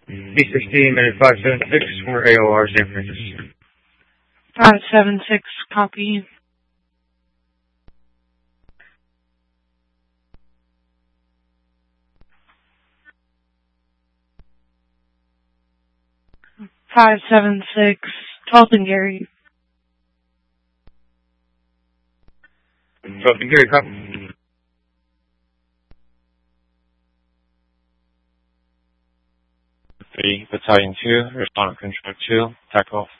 B16 minute 576 for AOR San Francisco. 576, copy. Five 7-6, 12th and Gary. 12th and Gary, copy. Battalion 2, respond to Control 2, tack off.